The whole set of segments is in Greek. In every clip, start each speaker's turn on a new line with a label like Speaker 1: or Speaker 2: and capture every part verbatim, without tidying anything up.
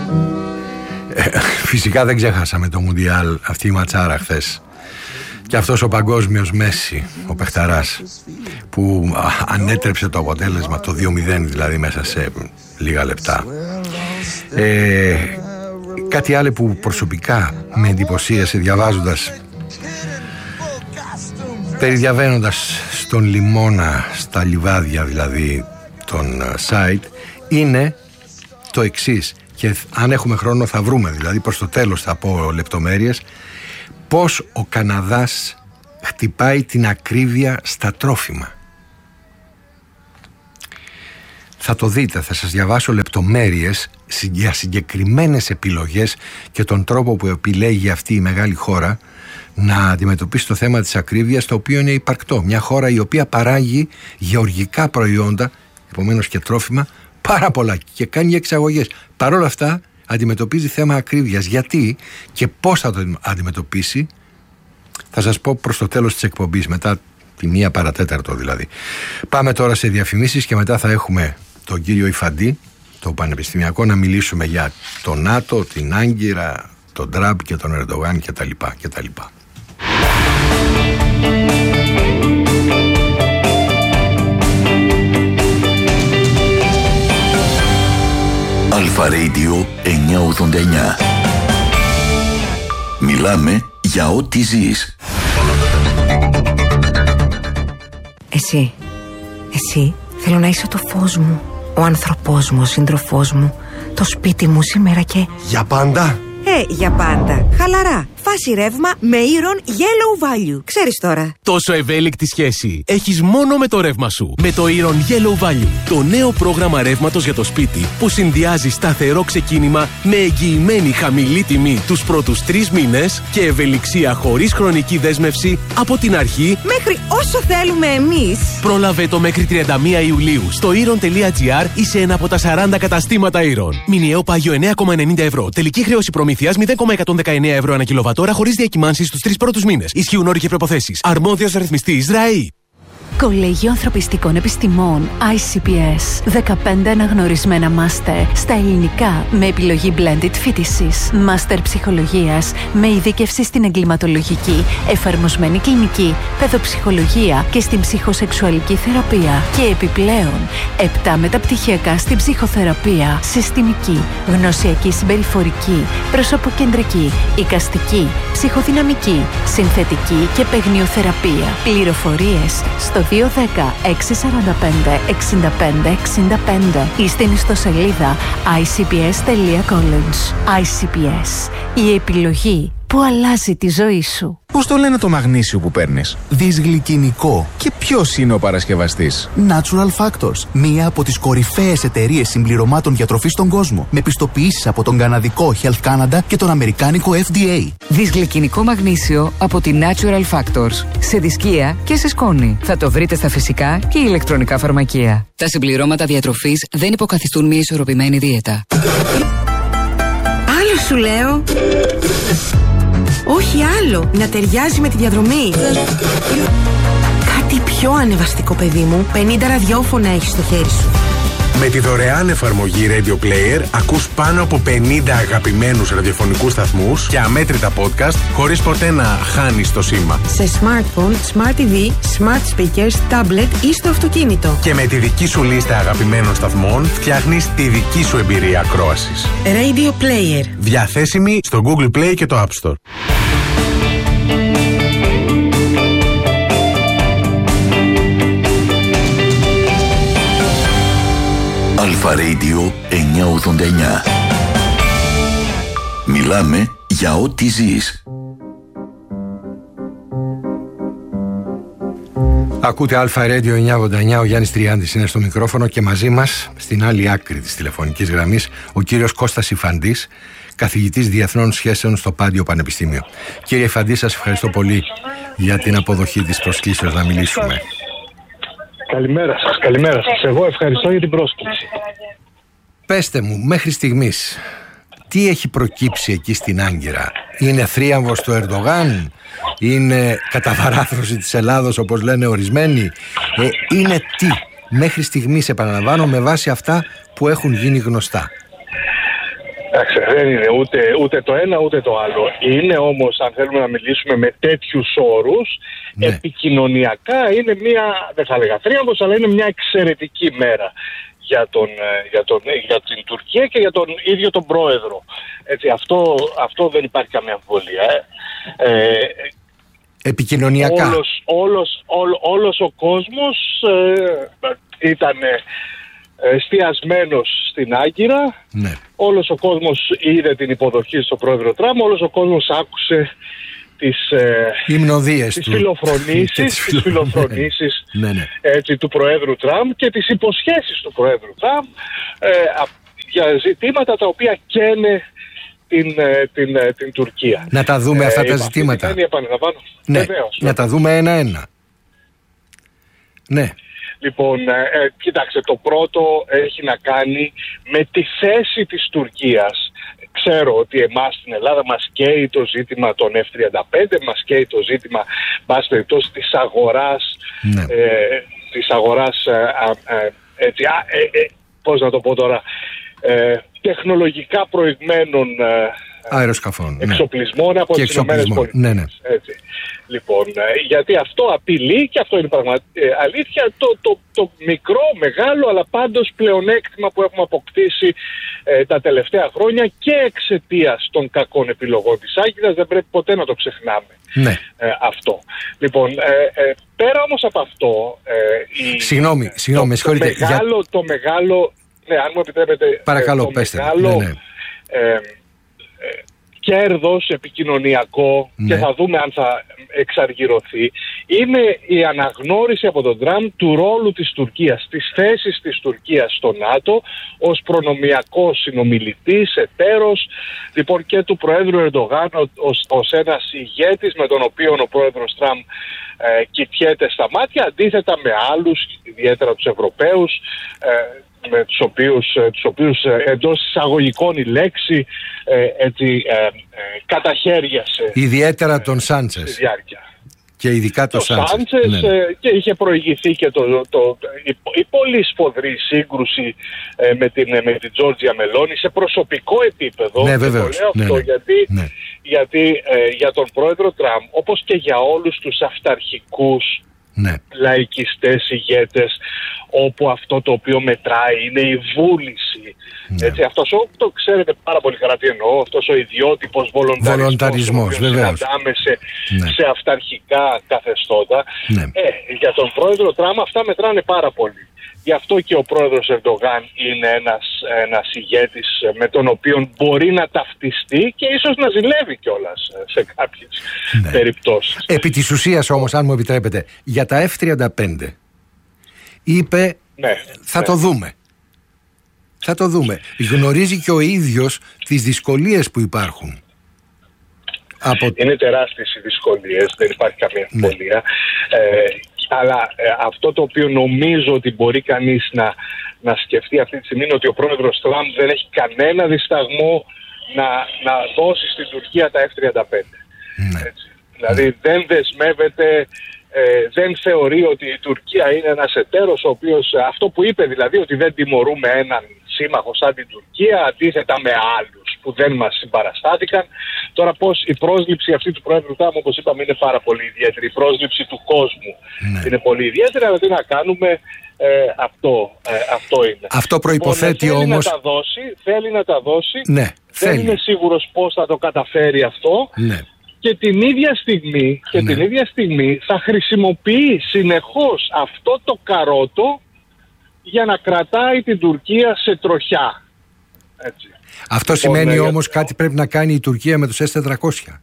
Speaker 1: Ε, φυσικά δεν ξέχασαμε το Μουντιάλ, αυτή η ματσάρα χθες. Και αυτός ο παγκόσμιος Μέση, ο παιχταράς, που ανέτρεψε το αποτέλεσμα, το δύο μηδέν δηλαδή, μέσα σε λίγα λεπτά. Ε, κάτι άλλο που προσωπικά με εντυπωσίασε διαβάζοντας, περιδιαβαίνοντας στον λιμώνα, στα λιβάδια δηλαδή των site, είναι το εξής. Και αν έχουμε χρόνο θα βρούμε, δηλαδή προς το τέλος θα πω λεπτομέρειες, πώς ο Καναδάς χτυπάει την ακρίβεια στα τρόφιμα. Θα το δείτε, θα σας διαβάσω λεπτομέρειες για συγκεκριμένες επιλογές και τον τρόπο που επιλέγει αυτή η μεγάλη χώρα να αντιμετωπίσει το θέμα της ακρίβειας, το οποίο είναι υπαρκτό. Μια χώρα η οποία παράγει γεωργικά προϊόντα, επομένως και τρόφιμα, πάρα πολλά και κάνει εξαγωγές. Παρ' όλα αυτά αντιμετωπίζει θέμα ακρίβειας. Γιατί και πώς θα το αντιμετωπίσει θα σας πω προς το τέλος της εκπομπής, μετά τη μία παρατέταρτο δηλαδή. Πάμε τώρα σε διαφημίσεις και μετά θα έχουμε τον κύριο Ιφαντή, το πανεπιστημιακό, να μιλήσουμε για το ΝΑΤΟ, την Άγκυρα, τον Τραμπ και τον Ερντογάν κτλ. κτλ.
Speaker 2: Αλφα Radio εννιακόσια ογδόντα εννιά. Μιλάμε για ό,τι ζεις.
Speaker 3: Εσύ, εσύ θέλω να είσαι το φως μου, ο άνθρωπός μου, ο σύντροφός μου, το σπίτι μου σήμερα και...
Speaker 4: Για πάντα.
Speaker 3: Ε, για πάντα. Χαλαρά. Φάση ρεύμα με Iron Yellow Value. Ξέρεις τώρα.
Speaker 5: Τόσο ευέλικτη σχέση έχεις μόνο με το ρεύμα σου. Με το Iron Yellow Value. Το νέο πρόγραμμα ρεύματος για το σπίτι που συνδυάζει σταθερό ξεκίνημα με εγγυημένη χαμηλή τιμή τους πρώτους τρεις μήνες και ευελιξία χωρίς χρονική δέσμευση από την αρχή
Speaker 3: μέχρι όσο θέλουμε εμείς.
Speaker 5: Πρόλαβε το μέχρι τριάντα μία Ιουλίου στο iron.gr ή σε ένα από τα σαράντα καταστήματα Iron. Μηνιαίο πάγιο εννέα κόμμα ενενήντα ευρώ. Τελική χρέωση προμήθειας μηδέν κόμμα εκατόν δεκαεννέα ευρώ ανά κιλοβατόρα χωρίς διακυμάνσεις στους τρεις πρώτους μήνες. Ισχύουν όροι και προϋποθέσεις. Αρμόδιος ρυθμιστής ΡΑΗ.
Speaker 6: Κολέγιο Ανθρωπιστικών Επιστημών άι σι πι ες. δεκαπέντε αναγνωρισμένα μάστερ στα ελληνικά με επιλογή blended φοιτησης. Μάστερ ψυχολογίας με ειδίκευση στην εγκληματολογική, εφαρμοσμένη κλινική, παιδοψυχολογία και στην ψυχοσεξουαλική θεραπεία. Και επιπλέον, επτά μεταπτυχιακά στην ψυχοθεραπεία, συστημική, γνωσιακή συμπεριφορική, προσωποκεντρική, εικαστική, ψυχοδυναμική, συνθετική και παιγνιοθεραπεία. Πληροφορίες στο δύο ένα μηδέν έξι τέσσερα πέντε εξήντα πέντε εξήντα πέντε ή στην ιστοσελίδα άι σι πι ες τελεία college. άι σι πι ες. Η επιλογή που αλλάζει τη ζωή σου.
Speaker 7: Πώς το λένε το μαγνήσιο που παίρνεις? Δυσγλυκινικό. Και ποιος είναι ο παρασκευαστής? Natural Factors. Μία από τις κορυφαίες εταιρείες συμπληρωμάτων διατροφής στον κόσμο. Με πιστοποιήσεις από τον καναδικό Health Canada και τον αμερικάνικο εφ ντι έι.
Speaker 8: Δυσγλυκινικό μαγνήσιο από τη Natural Factors. Σε δισκία και σε σκόνη. Θα το βρείτε στα φυσικά και ηλεκτρονικά φαρμακεία. Τα συμπληρώματα διατροφής δεν υποκαθιστούν μια ισορροπημένη δίαιτα.
Speaker 3: Άλλο σου λέω. Όχι άλλο, να ταιριάζει με τη διαδρομή. Κάτι πιο ανεβαστικό, παιδί μου. πενήντα ραδιόφωνα έχεις στο χέρι σου.
Speaker 4: Με τη δωρεάν εφαρμογή Radio Player ακούς πάνω από πενήντα αγαπημένους ραδιοφωνικούς σταθμούς και αμέτρητα podcast χωρίς ποτέ να χάνεις το σήμα.
Speaker 3: Σε smartphone, smart τι βι, smart speakers, tablet ή στο αυτοκίνητο.
Speaker 4: Και με τη δική σου λίστα αγαπημένων σταθμών φτιάχνεις τη δική σου εμπειρία ακρόασης.
Speaker 3: Radio Player.
Speaker 4: Διαθέσιμη στο Google Play και το App Store.
Speaker 2: Αλφα Radio εννιακόσια ογδόντα εννιά. Μιλάμε για ό,τι ζεις.
Speaker 1: Ακούτε Αλφα Radio εννιακόσια ογδόντα εννιά, ο Γιάννης Τριάντης είναι στο μικρόφωνο και μαζί μας στην άλλη άκρη της τηλεφωνικής γραμμής ο κύριος Κώστας Ιφαντής, καθηγητής Διεθνών Σχέσεων στο Πάντιο Πανεπιστήμιο. Κύριε Ιφαντή, σας ευχαριστώ πολύ για την αποδοχή της προσκλήσεως να μιλήσουμε.
Speaker 9: Καλημέρα σας, καλημέρα σας. Εγώ ευχαριστώ για την πρόσκληση.
Speaker 1: Πέστε μου, μέχρι στιγμής, τι έχει προκύψει εκεί στην Άγκυρα? Είναι θρίαμβος του Ερντογάν? Είναι καταβαράθρωση της Ελλάδος όπως λένε ορισμένοι? Ε, είναι τι? Μέχρι στιγμής, επαναλαμβάνω, με βάση αυτά που έχουν γίνει γνωστά.
Speaker 9: Εντάξει, δεν είναι ούτε, ούτε το ένα ούτε το άλλο. Είναι όμως, αν θέλουμε να μιλήσουμε με τέτοιους όρους, ναι. επικοινωνιακά είναι μια, δεν θα λέγα θρίαμβος, αλλά είναι μια εξαιρετική μέρα για, τον, για, τον, για την Τουρκία και για τον ίδιο τον πρόεδρο. Έτσι, αυτό, αυτό δεν υπάρχει καμία αμφιβολία. Ε. Ε,
Speaker 1: επικοινωνιακά.
Speaker 9: Όλος, όλος, όλος, όλος ο κόσμος ε, ήταν εστιασμένος στην Άγκυρα. Ναι. Όλος ο κόσμος είδε την υποδοχή στον πρόεδρο Τραμπ. Όλος ο κόσμος άκουσε τις, ε,
Speaker 1: υμνοδίες
Speaker 9: τις
Speaker 1: του.
Speaker 9: φιλοφρονήσεις, τις φιλοφρονήσεις
Speaker 1: ναι, ναι.
Speaker 9: Έτσι, του πρόεδρου Τραμπ και τις υποσχέσεις του πρόεδρου Τραμπ ε, για ζητήματα τα οποία καίνε την, την, την, την Τουρκία.
Speaker 1: Να τα δούμε αυτά ε, τα ζητήματα.
Speaker 9: Κάνει,
Speaker 1: ναι,
Speaker 9: Βεβαίως,
Speaker 1: να τα δούμε ένα-ένα. Ναι.
Speaker 9: Λοιπόν, ε, κοίταξε, το πρώτο έχει να κάνει με τη θέση της Τουρκίας. Ξέρω ότι εμάς στην Ελλάδα μας καίει το ζήτημα των εφ τριάντα πέντε, μας καίει το ζήτημα, μπας περιπτώσει, της αγοράς, ναι. ε, της αγοράς, ε, ε, έτσι, α, ε, ε, πώς να το πω τώρα, ε, τεχνολογικά προηγμένων ε,
Speaker 1: αεροσκαφών,
Speaker 9: εξοπλισμών
Speaker 1: ναι.
Speaker 9: από τις Ηνωμένες Πολιτείες. Ναι, ναι. Έτσι. Λοιπόν, γιατί αυτό απειλεί και αυτό είναι πραγματικά αλήθεια, το, το, το μικρό, μεγάλο, αλλά πάντως πλεονέκτημα που έχουμε αποκτήσει ε, τα τελευταία χρόνια και εξαιτίας των κακών επιλογών της Άγκυρας, δεν πρέπει ποτέ να το ξεχνάμε.
Speaker 1: Ναι.
Speaker 9: Ε, αυτό. Λοιπόν, ε, ε, πέρα όμως από αυτό... Ε, η,
Speaker 1: συγγνώμη, συγγνώμη,
Speaker 9: το, το, μεγάλο, για... το μεγάλο... Ναι, αν μου επιτρέπετε...
Speaker 1: Παρακαλώ,
Speaker 9: το
Speaker 1: πέστε.
Speaker 9: Μεγάλο,
Speaker 1: ναι, ναι.
Speaker 9: Ε, ε, κέρδος επικοινωνιακό, ναι. και θα δούμε αν θα εξαργυρωθεί, είναι η αναγνώριση από τον Τραμπ του ρόλου της Τουρκίας, της θέσης της Τουρκίας στο ΝΑΤΟ ως προνομιακός συνομιλητής, εταίρος, λοιπόν, και του Προέδρου Ερντογάν ως, ως ένας ηγέτης με τον οποίο ο Πρόεδρος Τραμπ ε, κοιτιέται στα μάτια, αντίθετα με άλλους, ιδιαίτερα τους Ευρωπαίους, ε, με τους οποίους, τους οποίους εντός εισαγωγικών η λέξη ε, έτσι, ε, ε, καταχέριασε.
Speaker 1: Ιδιαίτερα τον Σάντσες.
Speaker 9: Στη διάρκεια.
Speaker 1: Και ειδικά τον
Speaker 9: το
Speaker 1: Σάντσες.
Speaker 9: Σάντσες, ναι. ε, και είχε προηγηθεί και το, το, το, η, η πολύ σφοδρή σύγκρουση ε, με την, με την Τζόρτζια Μελόνι σε προσωπικό επίπεδο.
Speaker 1: Ναι, βεβαίως.
Speaker 9: Το λέω
Speaker 1: ναι,
Speaker 9: αυτό
Speaker 1: ναι.
Speaker 9: γιατί,
Speaker 1: ναι.
Speaker 9: γιατί ε, για τον πρόεδρο Τραμπ, όπως και για όλους τους αυταρχικούς, ναι. λαϊκιστές ηγέτες, όπου αυτό το οποίο μετράει είναι η βούληση. Ναι. Έτσι, αυτός ο, το ξέρετε πάρα πολύ καλά τι εννοώ, αυτός ο ιδιότυπος βολονταρισμός,
Speaker 1: βολονταρισμός
Speaker 9: που συναντάμε σε,
Speaker 1: ναι.
Speaker 9: σε αυταρχικά καθεστώτα.
Speaker 1: Ναι.
Speaker 9: Ε, για τον πρόεδρο Τραμπ αυτά μετράνε πάρα πολύ. Γι' αυτό και ο πρόεδρος Ερντογάν είναι ένας, ένας ηγέτης με τον οποίο μπορεί να ταυτιστεί και ίσως να ζηλεύει κιόλας σε κάποιες ναι. περιπτώσεις.
Speaker 1: Επί της ουσίας όμως, αν μου επιτρέπετε, για τα εφ τριάντα πέντε είπε
Speaker 9: ναι,
Speaker 1: θα
Speaker 9: ναι.
Speaker 1: το δούμε. Θα το δούμε. Γνωρίζει και ο ίδιος τις δυσκολίες που υπάρχουν. Από...
Speaker 9: Είναι τεράστιες οι δυσκολίες, δεν υπάρχει καμία αμφιβολία. Ναι. Ε, αλλά ε, αυτό το οποίο νομίζω ότι μπορεί κανείς να, να σκεφτεί αυτή τη στιγμή είναι ότι ο πρόεδρος Τραμπ δεν έχει κανένα δισταγμό να, να δώσει στην Τουρκία τα εφ τριάντα πέντε. Ναι. Έτσι. Δηλαδή ναι. δεν δεσμεύεται, ε, δεν θεωρεί ότι η Τουρκία είναι ένας εταίρος ο οποίος, αυτό που είπε δηλαδή, ότι δεν τιμωρούμε έναν σύμμαχο σαν την Τουρκία αντίθετα με άλλους που δεν μας συμπαραστάθηκαν. Τώρα πώς η πρόσληψη αυτή του Πρόεδρου Τραμπ, όπως είπαμε, είναι πάρα πολύ ιδιαίτερη. Η πρόσληψη του κόσμου ναι. είναι πολύ ιδιαίτερη, αλλά τι να κάνουμε, ε, αυτό, ε, αυτό είναι.
Speaker 1: Αυτό προϋποθέτει
Speaker 9: θέλει
Speaker 1: όμως...
Speaker 9: Να τα δώσει, θέλει να τα δώσει,
Speaker 1: ναι,
Speaker 9: δεν
Speaker 1: θέλει.
Speaker 9: είναι σίγουρος πώς θα το καταφέρει αυτό.
Speaker 1: Ναι.
Speaker 9: Και την ίδια στιγμή, και
Speaker 1: ναι.
Speaker 9: την ίδια στιγμή θα χρησιμοποιεί συνεχώς αυτό το καρότο για να κρατάει την Τουρκία σε τροχιά. Έτσι.
Speaker 1: Αυτό σημαίνει όμως κάτι πρέπει να κάνει η Τουρκία με τους ες τετρακόσια.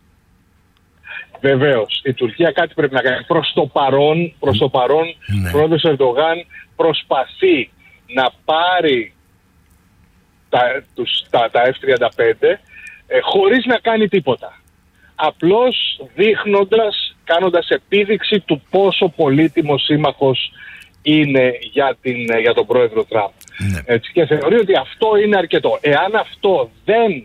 Speaker 9: Βεβαίως. Η Τουρκία κάτι πρέπει να κάνει. Προς το παρόν, προς το παρόν ναι. ο πρόεδρος Ερντογάν προσπαθεί να πάρει τα, τους, τα, τα εφ τριάντα πέντε ε, χωρίς να κάνει τίποτα. Απλώς δείχνοντας, κάνοντας επίδειξη του πόσο πολύτιμος σύμμαχος είναι για, την, για τον πρόεδρο Τραμπ. Ναι. Έτσι, και θεωρεί ότι αυτό είναι αρκετό. Εάν αυτό δεν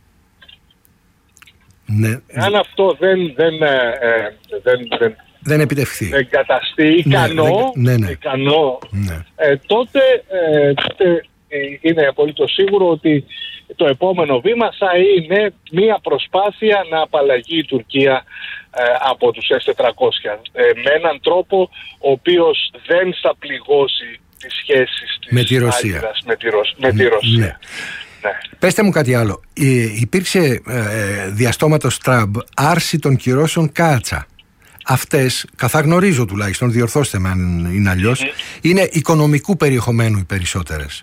Speaker 1: ναι.
Speaker 9: εάν αυτό δεν δεν, ε, δεν, δεν,
Speaker 1: δεν επιτευχθεί,
Speaker 9: δεν καταστεί ικανό,
Speaker 1: ναι, ναι, ναι.
Speaker 9: ικανό
Speaker 1: ναι.
Speaker 9: Ε, τότε, ε, τότε είναι απολύτως σίγουρο ότι το επόμενο βήμα θα είναι μια προσπάθεια να απαλλαγεί η Τουρκία ε, από τους ες τετρακόσια ε, με έναν τρόπο ο οποίος δεν θα πληγώσει τις σχέσεις της
Speaker 1: με τη Ρωσία.
Speaker 9: Άγκυρας, με τη, Ρωσ... με τη Ρωσία. Ναι. Ναι.
Speaker 1: Πέστε μου κάτι άλλο. Ε, υπήρξε ε, διαστόματος Τραμπ άρση των κυρώσεων Κάτσα. Αυτές, καθά γνωρίζω τουλάχιστον, διορθώστε με αν είναι αλλιώς, mm-hmm. είναι οικονομικού περιεχομένου οι περισσότερες.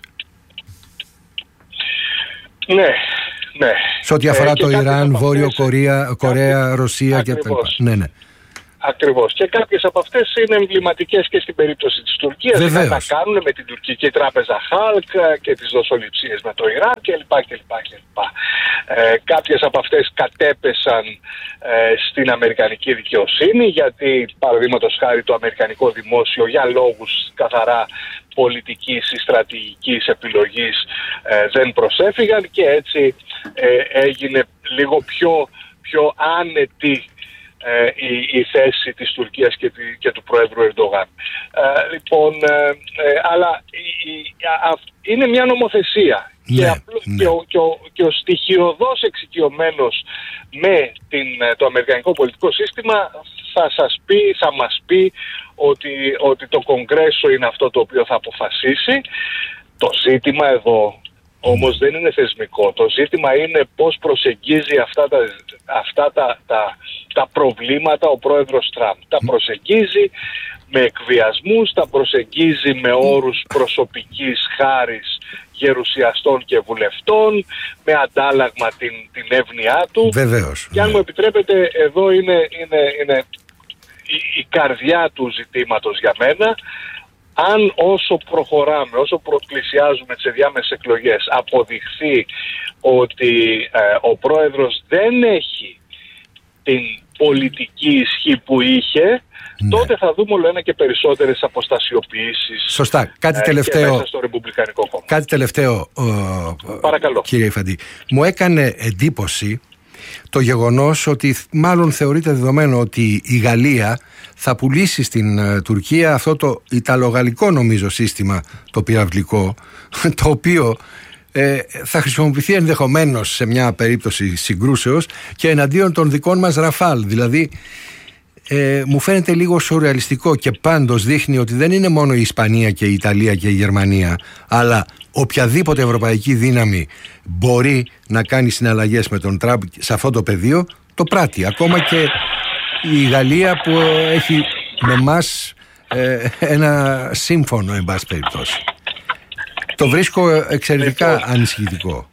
Speaker 9: Ναι, ναι.
Speaker 1: Σε ό,τι αφορά ε, το Ιράν, Βόρειο
Speaker 9: αυτές,
Speaker 1: Κορέα, Κορέα, Ρωσία και τα λοιπά. Ναι, ναι.
Speaker 9: Ακριβώς. Και κάποιες από αυτές είναι εμβληματικές και στην περίπτωση της Τουρκίας.
Speaker 1: Βεβαίως.
Speaker 9: Να κάνουν με την τουρκική τράπεζα Χάλκ και τις δοσοληψίες με το Ιράν κλπ. κλπ, κλπ. Ε, κάποιες από αυτές κατέπεσαν ε, στην αμερικανική δικαιοσύνη, γιατί παραδείγματος χάρη το αμερικανικό δημόσιο για λόγους καθαρά πολιτικής ή στρατηγικής επιλογής ε, δεν προσέφυγαν και έτσι ε, έγινε λίγο πιο, πιο άνετη Ε, η, η θέση της Τουρκίας και, τη, και του Πρόεδρου Ερντογάν. Ε, λοιπόν, ε, ε, αλλά η, η, α, είναι μια νομοθεσία
Speaker 1: ναι,
Speaker 9: και, απλό,
Speaker 1: ναι.
Speaker 9: και, ο, και, ο, και ο στοιχειωδώς εξοικειωμένος με την, το αμερικανικό πολιτικό σύστημα θα σας πει, θα μας πει ότι, ότι το Κογκρέσο είναι αυτό το οποίο θα αποφασίσει. Το ζήτημα εδώ όμως δεν είναι θεσμικό. Το ζήτημα είναι πώς προσεγγίζει αυτά τα, αυτά τα, τα, τα προβλήματα ο πρόεδρος Τραμπ. Τα προσεγγίζει με εκβιασμούς, τα προσεγγίζει με όρους προσωπικής χάρης γερουσιαστών και βουλευτών, με αντάλλαγμα την, την εύνοιά του.
Speaker 1: Βεβαίως.
Speaker 9: Και αν μου επιτρέπετε, εδώ είναι, είναι, είναι η, η καρδιά του ζητήματος για μένα. Αν όσο προχωράμε, όσο πλησιάζουμε τις ενδιάμεσες εκλογές, αποδειχθεί ότι ε, ο πρόεδρος δεν έχει την πολιτική ισχύ που είχε, ναι. τότε θα δούμε όλο ένα και περισσότερες αποστασιοποιήσεις.
Speaker 1: Σωστά. Κάτι τελευταίο,
Speaker 9: και μέσα στο Ρεπουμπλικανικό Κόμμα.
Speaker 1: Κάτι τελευταίο, ε,
Speaker 9: Παρακαλώ.
Speaker 1: Κύριε Ιφαντή. Μου έκανε εντύπωση το γεγονός ότι μάλλον θεωρείται δεδομένο ότι η Γαλλία θα πουλήσει στην uh, Τουρκία αυτό το ιταλογαλλικό νομίζω σύστημα, το πυραυλικό, το οποίο ε, θα χρησιμοποιηθεί ενδεχομένως σε μια περίπτωση συγκρούσεως και εναντίον των δικών μας Ραφάλ. Δηλαδή ε, μου φαίνεται λίγο σουρεαλιστικό και πάντως δείχνει ότι δεν είναι μόνο η Ισπανία και η Ιταλία και η Γερμανία, αλλά οποιαδήποτε ευρωπαϊκή δύναμη μπορεί να κάνει συναλλαγές με τον Τραμπ σε αυτό το πεδίο, το πράττει. Ακόμα και η Γαλλία που έχει με μας ε, ένα σύμφωνο εν πάση περιπτώσει. Το βρίσκω εξαιρετικά λοιπόν ανησυχητικό.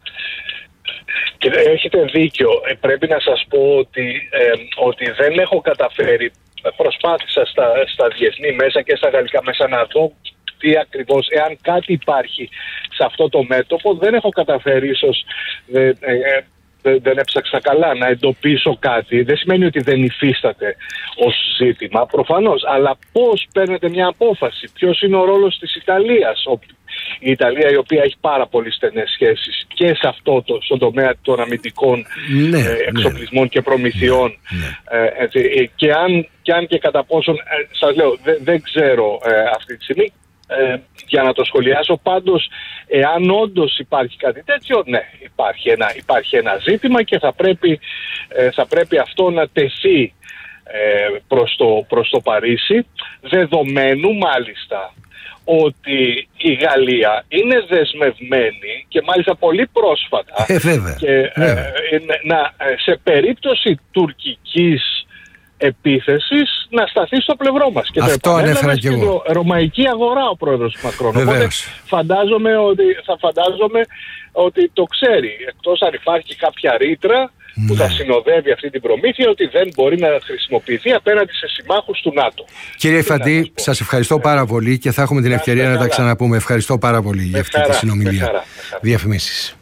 Speaker 9: Έχετε δίκιο. Πρέπει να σας πω ότι, ε, ότι δεν έχω καταφέρει, προσπάθησα στα, στα διεθνή μέσα και στα γαλλικά μέσα να δω τι ακριβώς, εάν κάτι υπάρχει σε αυτό το μέτωπο, δεν έχω καταφέρει ίσως ε, ε, Δεν, δεν έψαξα καλά να εντοπίσω κάτι. Δεν σημαίνει ότι δεν υφίσταται ως ζήτημα, προφανώς. Αλλά πώς παίρνετε μια απόφαση, ποιος είναι ο ρόλος της Ιταλίας. Η Ιταλία, η οποία έχει πάρα πολύ στενές σχέσεις και σε αυτό το, στον τομέα των αμυντικών
Speaker 1: ναι,
Speaker 9: ε, εξοπλισμών ναι, και προμηθειών. Ναι, ναι. Ε, έτσι, και, αν, και αν και κατά πόσον, ε, σας λέω, δε, δεν ξέρω ε, αυτή τη στιγμή. Ε, για να το σχολιάσω, πάντως εάν όντως υπάρχει κάτι τέτοιο, ναι, υπάρχει ένα, υπάρχει ένα ζήτημα και θα πρέπει, ε, θα πρέπει αυτό να τεθεί ε, προς, το, προς το Παρίσι, δεδομένου μάλιστα ότι η Γαλλία είναι δεσμευμένη και μάλιστα πολύ πρόσφατα
Speaker 1: ε, βέβαια,
Speaker 9: και,
Speaker 1: βέβαια.
Speaker 9: Ε, να, σε περίπτωση τουρκικής επίθεσης να σταθεί στο πλευρό μας. Και
Speaker 1: αυτό ανέφερα και εγώ.
Speaker 9: Ρωμαϊκή αγορά ο πρόεδρος Μακρόν.
Speaker 1: Βεβαίως.
Speaker 9: Οπότε φαντάζομαι ότι, θα φαντάζομαι ότι το ξέρει. Εκτός αν υπάρχει κάποια ρήτρα ναι, που θα συνοδεύει αυτή την προμήθεια, ότι δεν μπορεί να χρησιμοποιηθεί απέναντι σε συμμάχους του ΝΑΤΟ.
Speaker 1: Κύριε Ιφαντή, σας ευχαριστώ ναι, πάρα πολύ και θα έχουμε την ευκαιρία να, να τα ξαναπούμε. Ευχαριστώ πάρα πολύ για αυτή τη συνομιλία. Διαφημίσεις.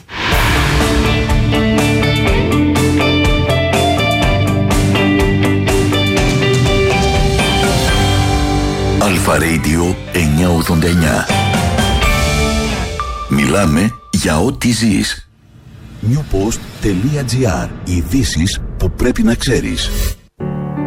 Speaker 2: Αλφα Radio εννιακόσια ογδόντα εννιά. Μιλάμε για ό,τι ζεις. newpost.gr. Ειδήσεις που πρέπει να ξέρεις.